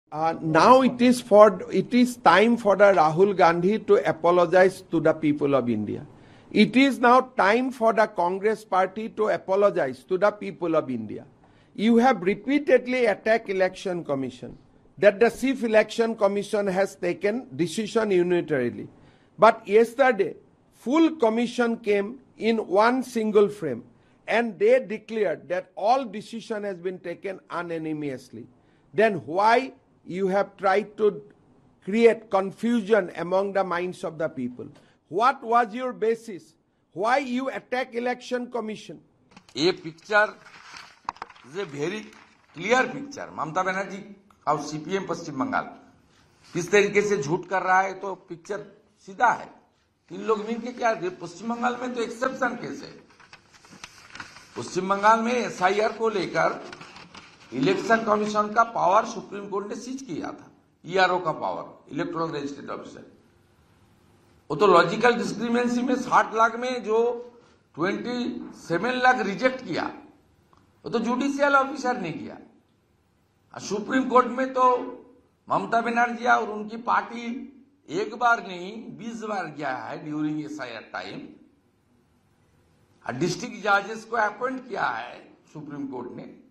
Now it is time for the Rahul Gandhi to apologize to the people of India. It is now time for the Congress party to apologize to the people of India. You have repeatedly attacked Election Commission, that the Chief Election Commission has taken decision unilaterally. But yesterday, full commission came in one single frame, and they declared that all decision has been taken unanimously. Then why you have tried to create confusion among the minds of the people? What was your basis? Why you attack Election Commission? A picture is a very clear picture. Mamata Banerjee और CPM पश्चिम बंगाल किस तरीके से झूठ कर रहा है, तो picture सीधा है। तीन लोग मिलकर क्या, पश्चिम बंगाल में तो एक्सेप्शन केस है। पश्चिम बंगाल में एसआईआर को लेकर इलेक्शन कमीशन का पावर सुप्रीम कोर्ट ने सीज किया था, ईआरओ का पावर, इलेक्टोरल रजिस्ट्रेट ऑफिसर। वो तो लॉजिकल डिस्क्रिमिनेंसी में 60 लाख में जो 27 लाख रिजेक्ट किया, वो तो जुडिशियल ऑफिसर ने किया। सुप्रीम कोर्ट में तो ममता बनर्जी और उनकी पार्टी एक बार नहीं 20 बार गया है ड्यूरिंग एसआईआर टाइम। डिस्ट्रिक्ट जजेस को अपॉइंट किया है सुप्रीम कोर्ट ने।